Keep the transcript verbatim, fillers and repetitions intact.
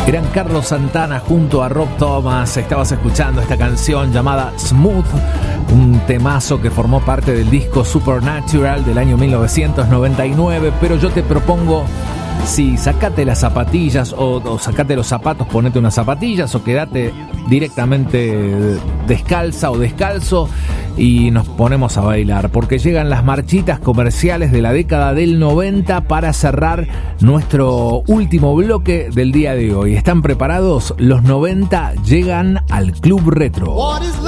Eran Carlos Santana junto a Rob Thomas. Estabas escuchando esta canción llamada Smooth, un temazo que formó parte del disco Supernatural del año mil novecientos noventa y nueve. Pero yo te propongo, sí, sacate las zapatillas o, o sacate los zapatos, ponete unas zapatillas o quedate directamente descalza o descalzo y nos ponemos a bailar, porque llegan las marchitas comerciales de la década del noventa para cerrar nuestro último bloque del día de hoy. ¿Están preparados? Los noventa llegan al Club Retro.